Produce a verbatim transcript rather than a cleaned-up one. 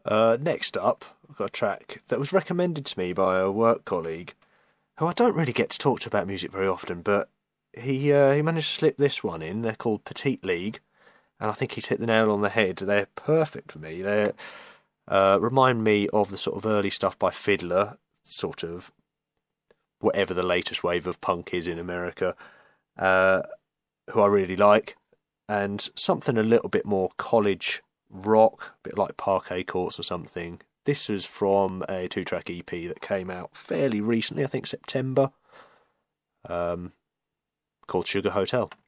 Uh, next up, I've got a track that was recommended to me by a work colleague, who I don't really get to talk to about music very often, but he uh, he managed to slip this one in. They're called Petite League, and I think he's hit the nail on the head. They're perfect for me. They uh, remind me of the sort of early stuff by Fiddler, sort of whatever the latest wave of punk is in America, uh, who I really like, and something a little bit more college rock, a bit like Parquet Courts or something. This was from a two-track E P that came out fairly recently, I think September, um, called Sugar Hotel.